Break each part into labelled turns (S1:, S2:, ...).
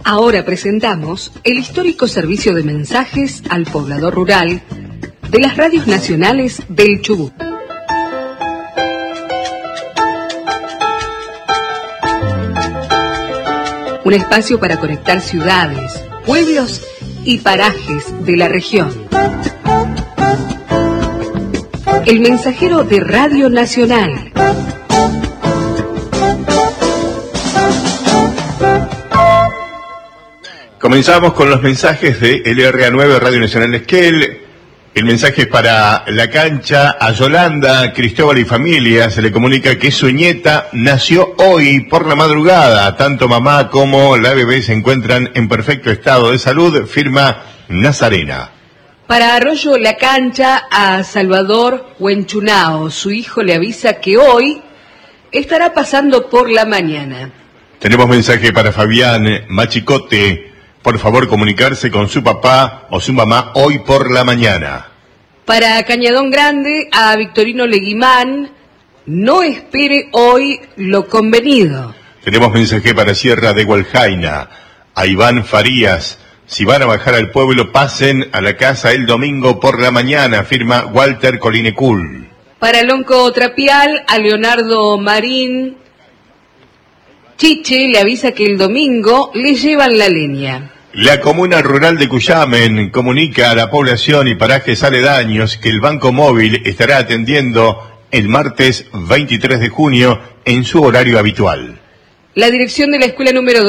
S1: Ahora presentamos el histórico servicio de mensajes al poblador rural de las radios nacionales del Chubut. Un espacio para conectar ciudades, pueblos y parajes de la región. El mensajero de Radio Nacional.
S2: Comenzamos con los mensajes de LRA9 Radio Nacional Esquel. El mensaje es para La Cancha. A Yolanda, Cristóbal y familia se le comunica que su nieta nació hoy por la madrugada. Tanto mamá como la bebé se encuentran en perfecto estado de salud, firma Nazarena.
S1: Para Arroyo La Cancha, a Salvador Huenchunao, su hijo le avisa que hoy estará pasando por la mañana.
S2: Tenemos mensaje para Fabián Machicote. Por favor, comunicarse con su papá o su mamá hoy por la mañana.
S1: Para Cañadón Grande, a Victorino Leguimán, no espere hoy lo convenido.
S2: Tenemos mensaje para Sierra de Hualjaina, a Iván Farías. Si van a bajar al pueblo, pasen a la casa el domingo por la mañana, firma Walter Colinecul.
S1: Para Lonco Trapial, a Leonardo Marín, Chiche le avisa que el domingo le llevan la leña.
S2: La comuna rural de Cuyamen comunica a la población y parajes aledaños que el Banco Móvil estará atendiendo el martes 23 de junio en su horario habitual.
S1: La dirección de la escuela número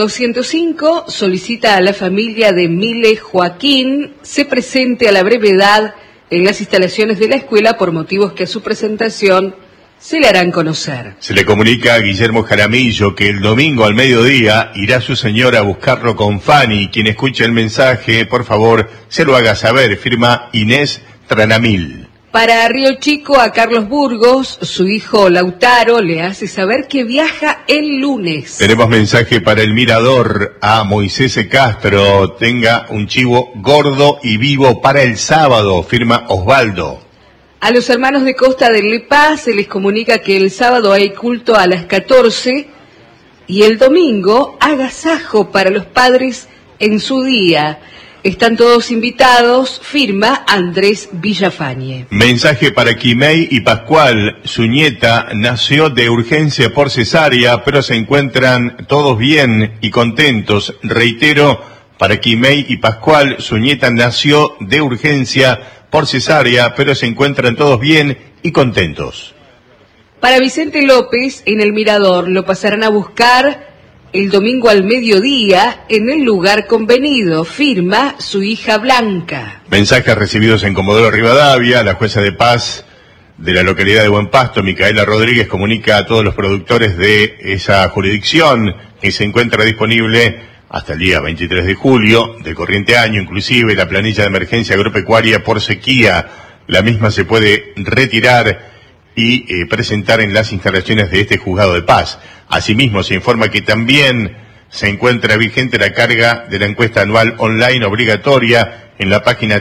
S1: 205 solicita a la familia de Mile Joaquín se presente a la brevedad en las instalaciones de la escuela por motivos que a su presentación se le harán conocer.
S2: Se le comunica a Guillermo Jaramillo que el domingo al mediodía irá su señora a buscarlo con Fanny. Quien escuche el mensaje, por favor, se lo haga saber, firma Inés Tranamil.
S1: Para Río Chico, a Carlos Burgos, su hijo Lautaro le hace saber que viaja el lunes.
S2: Tenemos mensaje para el Mirador, a Moisés Castro. Tenga un chivo gordo y vivo para el sábado, firma Osvaldo.
S1: A los hermanos de Costa del Lepá se les comunica que el sábado hay culto a las 14 y el domingo agasajo para los padres en su día. Están todos invitados, firma Andrés Villafañe.
S2: Mensaje para Quimei y Pascual. Su nieta nació de urgencia por cesárea, pero se encuentran todos bien y contentos. Reitero, para Quimei y Pascual, su nieta nació de urgencia por cesárea, pero se encuentran todos bien y contentos.
S1: Para Vicente López, en el Mirador, lo pasarán a buscar el domingo al mediodía en el lugar convenido, firma su hija Blanca.
S2: Mensajes recibidos en Comodoro Rivadavia. La jueza de paz de la localidad de Buen Pasto, Micaela Rodríguez, comunica a todos los productores de esa jurisdicción que se encuentra disponible hasta el día 23 de julio del corriente año, inclusive la planilla de emergencia agropecuaria por sequía. La misma se puede retirar y presentar en las instalaciones de este juzgado de paz. Asimismo, se informa que también se encuentra vigente la carga de la encuesta anual online obligatoria en la página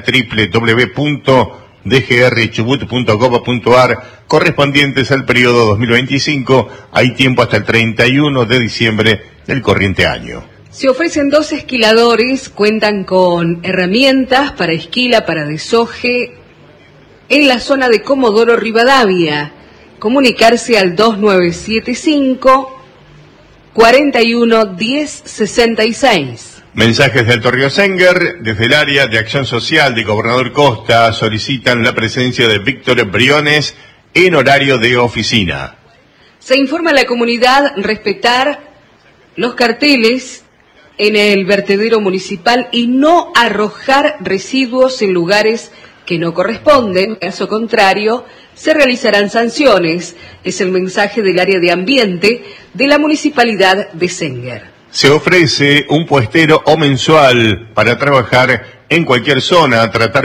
S2: www.dgrchubut.gov.ar correspondientes al periodo 2025. Hay tiempo hasta el 31 de diciembre del corriente año.
S1: Se ofrecen 2 esquiladores, cuentan con herramientas para esquila, para desoje, en la zona de Comodoro Rivadavia. Comunicarse al 2975 41 10 66.
S2: Mensajes de Alto Río Senger. Desde el área de acción social de Gobernador Costa solicitan la presencia de Víctor Briones en horario de oficina.
S1: Se informa a la comunidad respetar los carteles en el vertedero municipal y no arrojar residuos en lugares que no corresponden. En caso contrario, se realizarán sanciones. Es el mensaje del área de ambiente de la municipalidad de Senger.
S2: Se ofrece un puestero o mensual para trabajar en cualquier zona, tratar